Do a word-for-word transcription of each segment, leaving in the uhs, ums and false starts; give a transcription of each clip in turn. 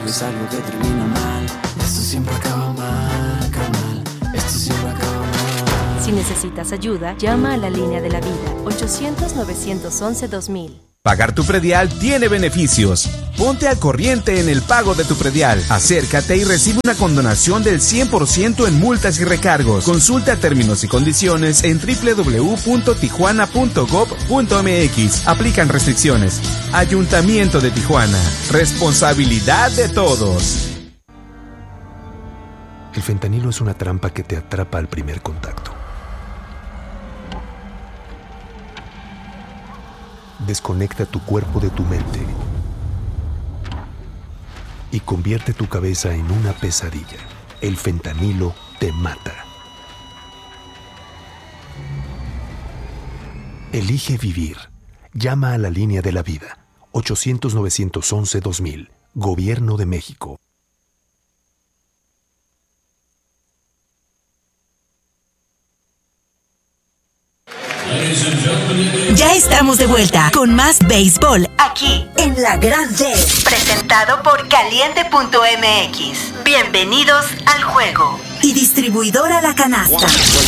es algo que termina mal. Esto siempre acaba mal, carnal. Esto siempre acaba mal. Si necesitas ayuda, llama a la línea de la vida, ochocientos, novecientos once, dos mil. Pagar tu predial tiene beneficios. Ponte al corriente en el pago de tu predial. Acércate y recibe una condonación del cien por ciento en multas y recargos. Consulta términos y condiciones en doble u doble u doble u punto tijuana punto gob punto eme equis. Aplican restricciones. Ayuntamiento de Tijuana. Responsabilidad de todos. El fentanilo es una trampa que te atrapa al primer contacto. Desconecta tu cuerpo de tu mente y convierte tu cabeza en una pesadilla. El fentanilo te mata. Elige vivir. Llama a la línea de la vida. ochocientos, novecientos once, dos mil. Gobierno de México. Ya estamos de vuelta con más béisbol aquí en La Grande, presentado por caliente punto eme equis. Bienvenidos al juego. Y distribuidora La Canasta.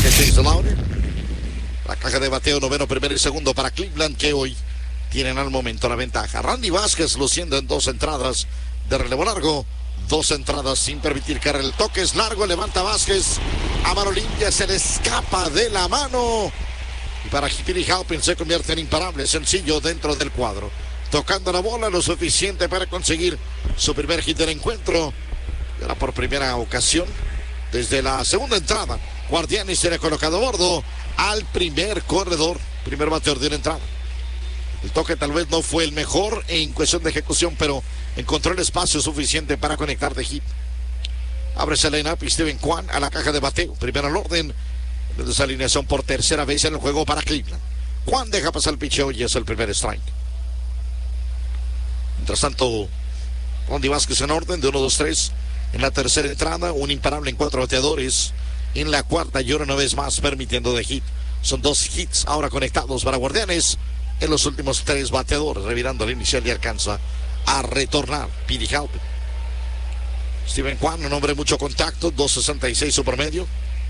La caja de bateo, noveno, primero y segundo para Cleveland, que hoy tienen al momento la ventaja. Randy Vázquez luciendo en dos entradas de relevo largo. Dos entradas sin permitir que el toque es largo. Levanta Vázquez. A mano limpia, se le escapa de la mano. Y para Piri Halpin se convierte en imparable, sencillo dentro del cuadro. Tocando la bola lo suficiente para conseguir su primer hit del encuentro. Y ahora por primera ocasión, desde la segunda entrada, Guardianes se le ha colocado a bordo al primer corredor, primer bateador de una entrada. El toque tal vez no fue el mejor en cuestión de ejecución, pero encontró el espacio suficiente para conectar de hit. Abre ese line-up y Steven Kwan a la caja de bateo. Primero al orden. Desde esa alineación por tercera vez en el juego para Cleveland. Juan deja pasar el picheo y es el primer strike. Mientras tanto, Randy Vázquez en orden de uno, dos, tres. En la tercera entrada, un imparable en cuatro bateadores. En la cuarta y una vez más permitiendo de hit. Son dos hits ahora conectados para Guardianes en los últimos tres bateadores. Revirando el inicial y alcanza a retornar Piri Halpin. Steven Kwan, un hombre de mucho contacto, dos sesenta y seis su promedio.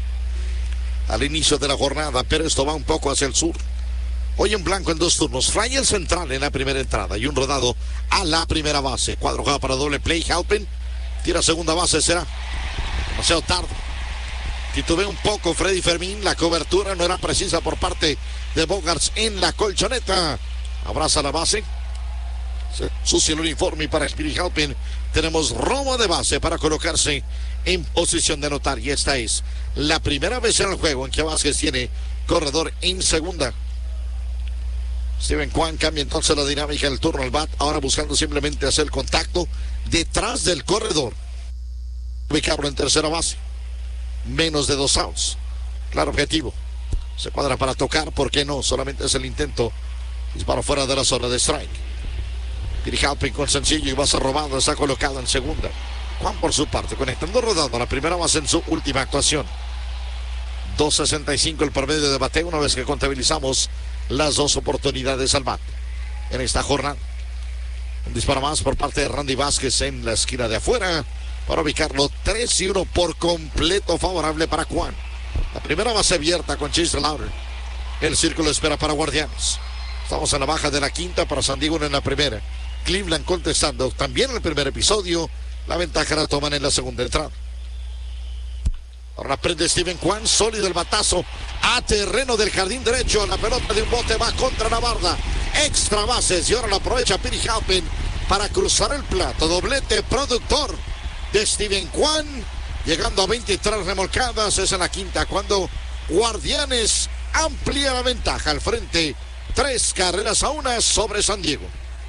Al inicio de la jornada, pero esto va un poco hacia el sur. Hoy en blanco en dos turnos. Fly el central en la primera entrada y un rodado a la primera base. Cuadro juega para doble play. Halpin tira segunda base, será demasiado tarde. Titubea un poco Freddy Fermín. La cobertura no era precisa por parte de Bogaerts en la colchoneta. Abraza la base. Se sucia el uniforme y para Piri Halpin tenemos robo de base para colocarse en posición de anotar. Y esta es la primera vez en el juego en que Vázquez tiene corredor en segunda. Steven Kwan cambia entonces la dinámica del turno al bat. Ahora buscando simplemente hacer el contacto detrás del corredor. Ubicarlo en tercera base. Menos de dos outs. Claro objetivo. Se cuadra para tocar. ¿Por qué no? Solamente es el intento. Disparo fuera de la zona de strike. Piri Halpin con sencillo y base robado. Está colocado en segunda. Juan por su parte, conectando rodado a la primera base en su última actuación. dos sesenta y cinco el promedio de bateo una vez que contabilizamos las dos oportunidades al bate en esta jornada. Un disparo más por parte de Randy Vázquez en la esquina de afuera para ubicarlo tres y uno por completo favorable para Juan. La primera base abierta con Chase Lauder. El círculo espera para Guardianes. Estamos en la baja de la quinta para San Diego en la primera. Cleveland contestando también en el primer episodio. La ventaja la toman en la segunda entrada. Ahora prende Steven Kwan, sólido el batazo a terreno del jardín derecho. La pelota de un bote va contra la barda. Extra bases y ahora la aprovecha Piri Halpin para cruzar el plato. Doblete productor de Steven Kwan. Llegando a veintitrés remolcadas. Es en la quinta cuando Guardianes amplía la ventaja al frente. Tres carreras a una sobre San Diego.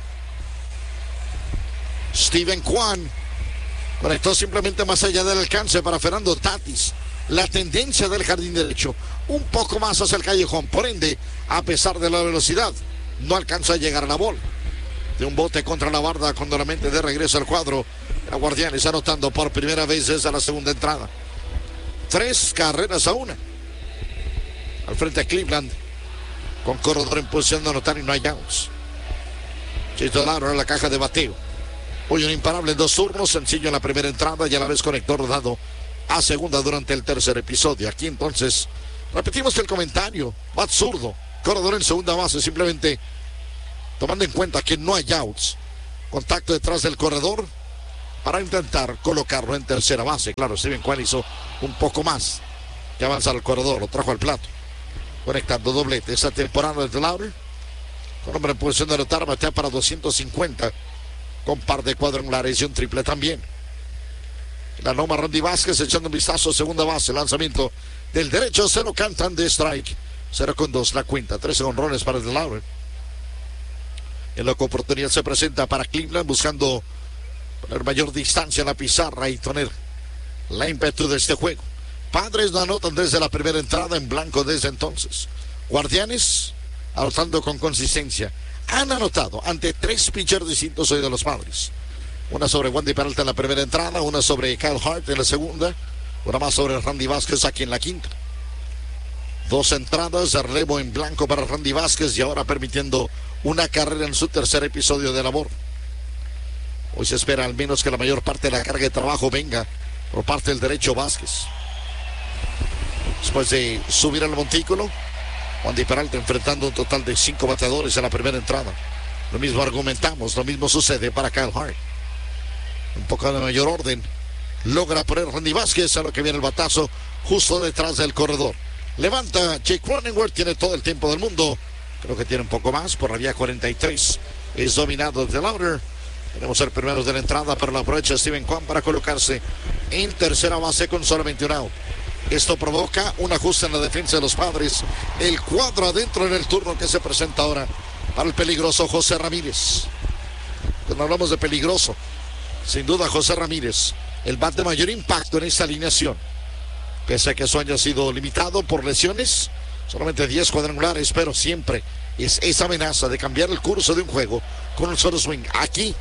Steven Kwan conectó simplemente más allá del alcance para Fernando Tatis. La tendencia del jardín derecho un poco más hacia el callejón. Por ende, a pesar de la velocidad, no alcanza a llegar a la bola. De un bote contra la barda cuando la mente de regreso al cuadro. La Guardianes anotando por primera vez desde la segunda entrada. Tres carreras a una. Al frente de Cleveland. Con corredor en posición de anotar y no hay outs. Chase Delano en la caja de bateo. Hoy un imparable en dos turnos, sencillo en la primera entrada y a la vez conector dado a segunda durante el tercer episodio. Aquí entonces repetimos el comentario, bat zurdo, corredor en segunda base, simplemente tomando en cuenta que no hay outs. Contacto detrás del corredor para intentar colocarlo en tercera base. Claro, Steven Kwan hizo un poco más que avanzar al corredor, lo trajo al plato. Conectando doblete esta temporada de Lauder. Con hombre en posición de anotar, batea para doscientos cincuenta. Con par de cuadrangulares y un triple también. La Noma Randy Vázquez echando un vistazo a segunda base. Lanzamiento del derecho, cero cantan de strike. cero con dos la cuenta. trece honrones para el Lauder. En la oportunidad se presenta para Cleveland buscando poner mayor distancia en la pizarra y tener la ímpetu de este juego. Padres no anotan desde la primera entrada, en blanco desde entonces. Guardianes anotando con consistencia. Han anotado ante tres pitchers distintos hoy de los Padres. Una sobre Wandy Peralta en la primera entrada, una sobre Kyle Hart en la segunda, una más sobre Randy Vázquez aquí en la quinta. Dos entradas de relevo en blanco para Randy Vázquez y ahora permitiendo una carrera en su tercer episodio de labor. Hoy se espera al menos que la mayor parte de la carga de trabajo venga por parte del derecho Vázquez. Después de subir al montículo, Wandy Peralta enfrentando un total de cinco bateadores en la primera entrada. Lo mismo argumentamos, lo mismo sucede para Kyle Hart. Un poco de mayor orden. Logra poner Randy Vázquez a lo que viene el batazo justo detrás del corredor. Levanta Jake Cronenworth, tiene todo el tiempo del mundo. Creo que tiene un poco más por la vía cuarenta y tres. Es dominado de Lauder. Tenemos el primero de la entrada, pero la aprovecha Steven Kwan para colocarse en tercera base con solamente un out. Esto provoca un ajuste en la defensa de los Padres. El cuadro adentro en el turno que se presenta ahora para el peligroso José Ramírez. Cuando hablamos de peligroso, sin duda José Ramírez, el bat de mayor impacto en esta alineación. Pese a que eso haya sido limitado por lesiones, solamente diez cuadrangulares, pero siempre es esa amenaza de cambiar el curso de un juego con un solo swing. Aquí,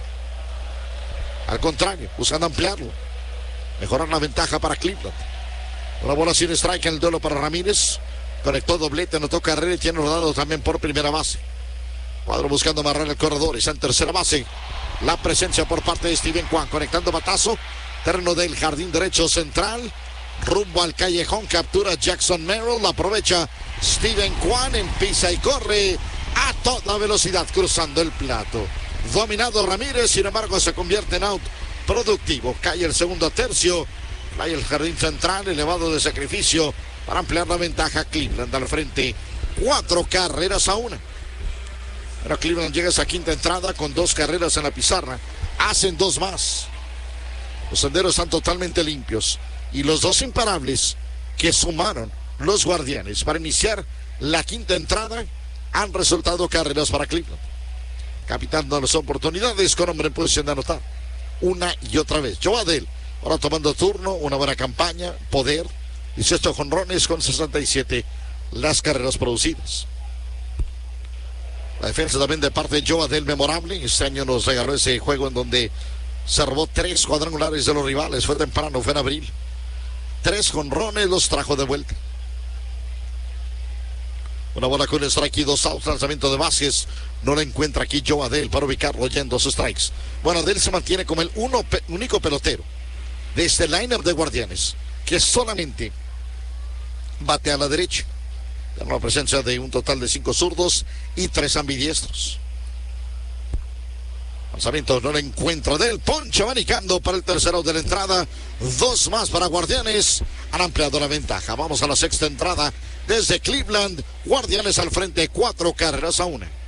al contrario, buscando ampliarlo, mejorar la ventaja para Cleveland. Una bola sin strike en el duelo para Ramírez. Conectó doblete, anotó carrera y tiene rodado también por primera base. Cuadro buscando amarrar el corredor. Está en tercera base. La presencia por parte de Steven Kwan. Conectando batazo. Terreno del jardín derecho central. Rumbo al callejón. Captura Jackson Merrill. La aprovecha Steven Kwan. Empieza y corre a toda velocidad cruzando el plato. Dominado Ramírez. Sin embargo se convierte en out productivo. Cae el segundo tercio. Cae el jardín central. Elevado de sacrificio para ampliar la ventaja. Cleveland al frente. Cuatro carreras a una. Pero Cleveland llega a esa quinta entrada con dos carreras en la pizarra. Hacen dos más. Los senderos están totalmente limpios. Y los dos imparables que sumaron los Guardianes para iniciar la quinta entrada han resultado carreras para Cleveland. Capitando las oportunidades con hombre en posición de anotar. Una y otra vez. Joe Adell ahora tomando turno. Una buena campaña. Poder. dieciocho jonrones con sesenta y siete las carreras producidas. La defensa también de parte de Joe Adell memorable. Este año nos regaló ese juego en donde se robó tres cuadrangulares de los rivales. Fue temprano, fue en abril. Tres jonrones los trajo de vuelta. Una bola con strike y dos outs. Lanzamiento de Vázquez. No la encuentra aquí Joe Adell para ubicarlo yendo a sus strikes. Bueno, Adell se mantiene como el uno, único pelotero de este lineup de Guardianes que solamente batea a la derecha. Tenemos la presencia de un total de cinco zurdos y tres ambidiestros. Lanzamiento no lo encuentra del ponche abanicando para el tercero de la entrada. Dos más para Guardianes. Han ampliado la ventaja. Vamos a la sexta entrada desde Cleveland. Guardianes al frente, cuatro carreras a una.